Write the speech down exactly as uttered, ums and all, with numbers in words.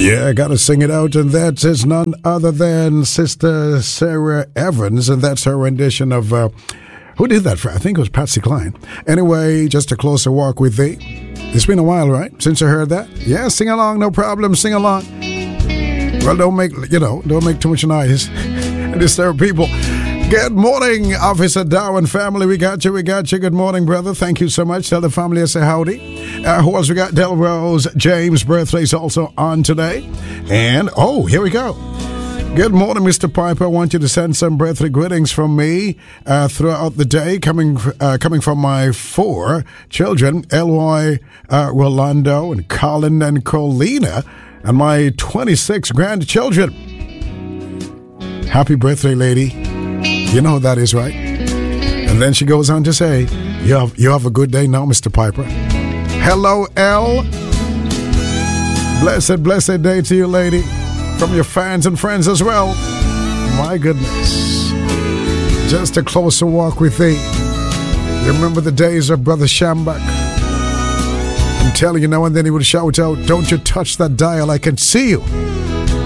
Yeah, I gotta sing it out, and that is none other than Sister Sarah Evans, and that's her rendition of, uh, who did that for? I think it was Patsy Cline. Anyway, just a closer walk with thee. It's been a while, right, since you heard that? Yeah, sing along, no problem, sing along. Well, don't make, you know, don't make too much noise and disturb people. Good morning, Officer Darwin family. We got you, we got you. Good morning, brother. Thank you so much. Tell the family I say howdy. Uh, who else we got? Delrose James' birthday is also on today. And, oh, here we go. Good morning, Mister Piper. I want you to send some birthday greetings from me uh, throughout the day, coming uh, coming from my four children, Eloy, uh, Rolando, and Colin, and Colina, and my twenty-six grandchildren. Happy birthday, lady. You know who that is, right? And then she goes on to say, you have, you have a good day now, Mister Piper. Hello, L. Blessed, blessed day to you, lady. From your fans and friends as well. My goodness. Just a closer walk with thee. You remember the days of Brother Shambach? I'm telling you now and then he would shout out, don't you touch that dial, I can see you.